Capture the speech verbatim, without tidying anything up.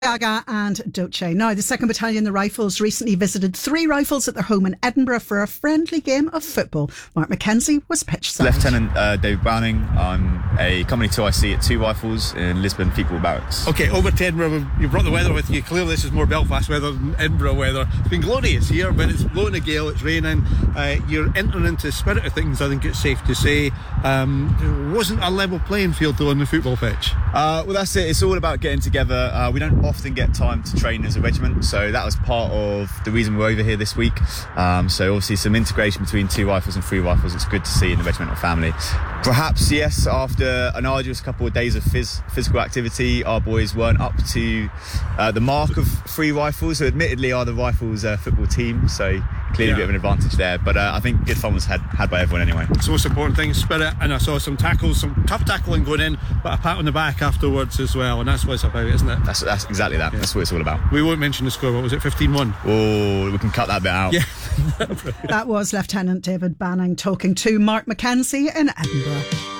Gaga and Doce. Now, the second Battalion, the Rifles, recently visited three rifles at their home in Edinburgh for a friendly game of football. Mark Mackenzie was pitch side. Lieutenant uh, David Browning. I'm a Company two I C at Two Rifles in Lisbon Football Barracks. OK, over to Edinburgh. You brought the weather with you. Clearly this is more Belfast weather than Edinburgh weather. It's been glorious here, but it's blowing a gale, it's raining. Uh, you're entering into the spirit of things, I think it's safe to say. Um, there wasn't a level playing field though on the football pitch. Uh, well, that's it. It's all about getting together. Uh, we don't often get time to train as a regiment, so that was part of the reason we're over here this week. Um, so obviously some integration between Two Rifles and Three Rifles. It's good to see in the regimental family. Perhaps, yes, after an arduous couple of days of phys- physical activity, our boys weren't up to uh, the mark of Three Rifles, who admittedly are the Rifles uh, football team, so clearly yeah. a bit of an advantage there. But uh, I think good fun was had, had by everyone anyway. It's the most important thing, spirit, and I saw some tackles, some tough tackling going in, but a pat on the back afterwards as well, and that's what it's about, isn't it? That's, that's exactly that. Yeah. That's what it's all about. We won't mention the score. What was it, fifteen one? Oh, we can cut that bit out. Yeah. That was Lieutenant David Banning talking to Mark Mackenzie in Edinburgh.